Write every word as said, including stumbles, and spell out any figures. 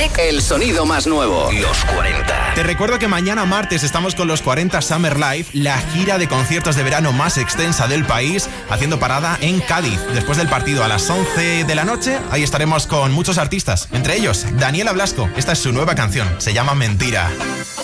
Music, el sonido más nuevo. Los cuarenta. Te recuerdo que mañana martes estamos con los cuarenta Summer Live, la gira de conciertos de verano más extensa del país, haciendo parada en Cádiz. Después del partido a las once de la noche, ahí estaremos con muchos artistas, entre ellos Daniela Blasco. Esta es su nueva canción, se llama Mentira.